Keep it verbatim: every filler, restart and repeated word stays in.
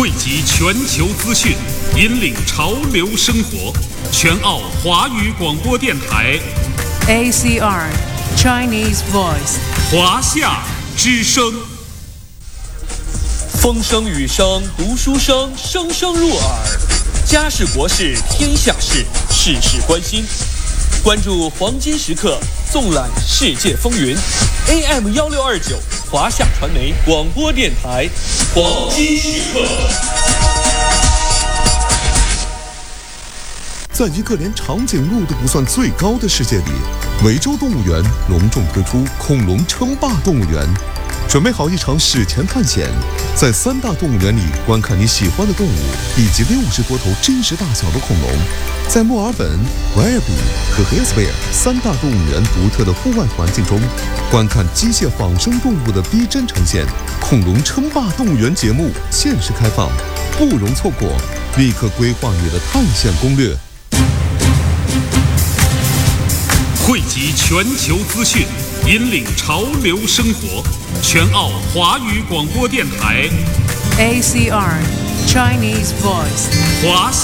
汇集全球资讯，引领潮流生活。全澳华语广播电台 A C R Chinese Voice 华夏之声。 风声雨声读书声，声声入耳。家事国事天下事，事事关心。关注黄金时刻，纵览世界风云。A M 幺六二九华夏传媒广播电台，黄金时刻。 在一个连长颈鹿都不算最高的世界里，维州动物园隆重推出恐龙称霸动物园。准备好一场史前探险，在三大动物园里观看你喜欢的动物，以及六十多头真实大小的恐龙。在墨尔本、维尔比和黑斯贝尔三大动物园独特的户外环境中，观看机械仿生动物的逼真呈现。恐龙称霸动物园节目限时开放，不容错过，立刻规划你的探险攻略。 汇集全球资讯，引领潮流生活。全澳华语广播电台 A C R Chinese Voice 华